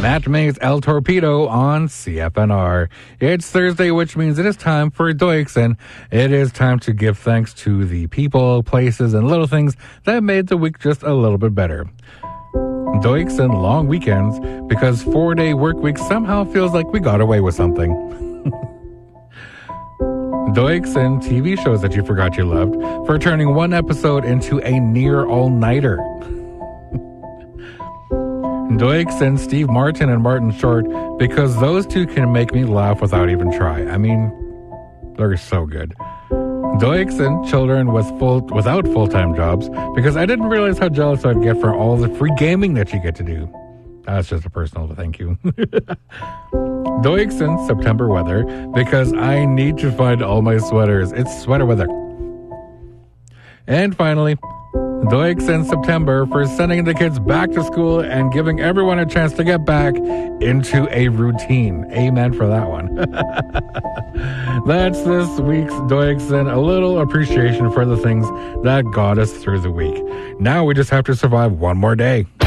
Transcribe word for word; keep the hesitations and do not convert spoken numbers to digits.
Matt May's El Torpedo on C F N R. It's Thursday, which means it is time for Doiks, and it is time to give thanks to the people, places, and little things that made the week just a little bit better. Doiks and long weekends, because four-day work week somehow feels like we got away with something. Doiks and T V shows that you forgot you loved for turning one episode into a near all-nighter. Doiks and Steve Martin and Martin Short, because those two can make me laugh without even try. I mean, they're so good. Doiks and children with full without full-time jobs, because I didn't realize how jealous I'd get for all the free gaming that you get to do. That's just a personal thank you. Doiks and September weather, because I need to find all my sweaters. It's sweater weather. And finally, Doiks in September for sending the kids back to school and giving everyone a chance to get back into a routine. Amen for that one. That's this week's Doiks and a little appreciation for the things that got us through the week. Now we just have to survive one more day.